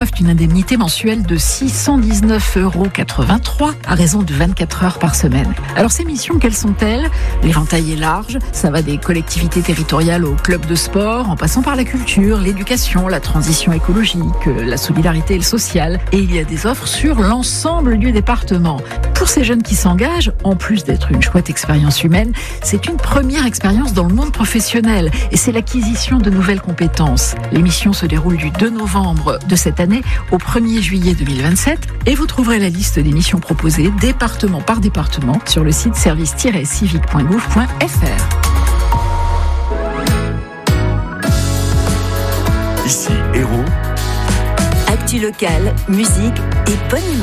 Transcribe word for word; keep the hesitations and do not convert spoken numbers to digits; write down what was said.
reçoivent une indemnité mensuelle de six cent dix-neuf euros quatre-vingt-trois à raison de vingt-quatre heures par semaine. Alors ces missions, quelles sont-elles ? L'éventail est large, ça va des collectivités territoriales aux clubs de sport, en passant par la culture, l'éducation, la transition écologique, la solidarité et le social. Et il y a des offres sur l'ensemble du département. Pour ces jeunes qui s'engagent, en plus d'être une chouette expérience humaine, c'est une première expérience dans le monde professionnel et c'est l'acquisition de nouvelles compétences. L'émission se déroule du deux novembre de cette année au premier juillet deux mille vingt-sept et vous trouverez la liste des missions proposées département par département sur le site service tiret civique point gouv point f r. Ici Hérault. Actu locale, musique et bonne humeur.